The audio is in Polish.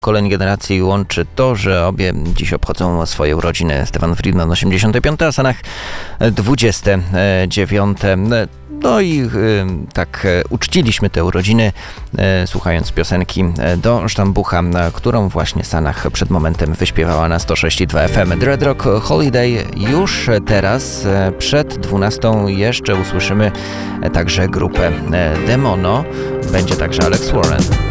pokoleń generacji łączy to, że obie dziś obchodzą swoje urodziny. Stefan Friedman 85, a Sanach 29. No i tak uczciliśmy te urodziny, słuchając piosenki do Sztambucha, którą właśnie Sanach przed momentem wyśpiewała na 106,2 FM. Dread Rock Holiday już teraz, przed 12 jeszcze usłyszymy także grupę Demono. Będzie także Alex Warren.